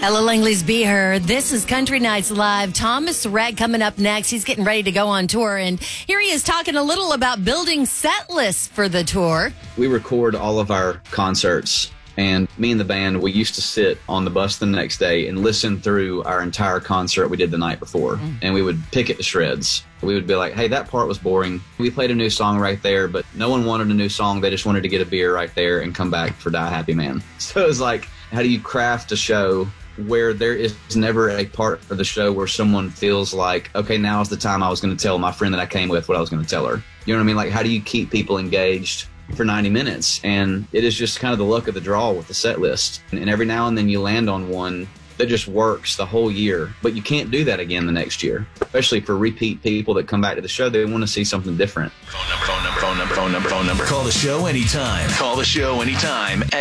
Ella Langley's Be Her. This is Country Nights Live. Thomas Rhett coming up next. He's getting ready to go on tour. And here he is talking a little about building set lists for the tour. We record all of our concerts. And me and the band, we used to sit on the bus the next day and listen through our entire concert we did the night before. And we would pick it to shreds. We would be like, hey, that part was boring. We played a new song right there, but no one wanted a new song. They just wanted to get a beer right there and come back for Die Happy Man. So it was like, how do you craft a show where there is never a part of the show where someone feels like, okay, now is the time I was going to tell my friend that I came with what I was going to tell her. You know what I mean? Like, how do you keep people engaged for 90 minutes? And it is just kind of the luck of the draw with the set list. And every now and then you land on one that just works the whole year. But you can't do that again the next year, especially for repeat people that come back to the show. They want to see something different. Phone number. Call the show anytime.